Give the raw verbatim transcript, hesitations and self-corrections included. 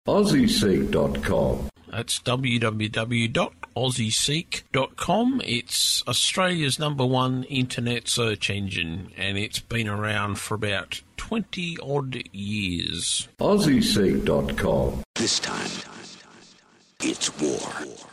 Aussie Seek dot com. That's w w w dot aussie seek dot com. It's Australia's number one internet search engine, and it's been around for about twenty odd years. Aussie Seek dot com. This time, it's war.